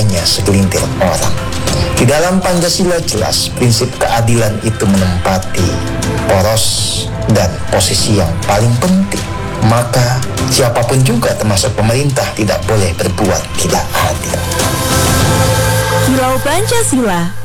hanya segelintir orang. Di dalam Pancasila jelas prinsip keadilan itu menempati poros dan posisi yang paling penting. Maka siapapun juga termasuk pemerintah tidak boleh berbuat tidak adil. Kilau Pancasila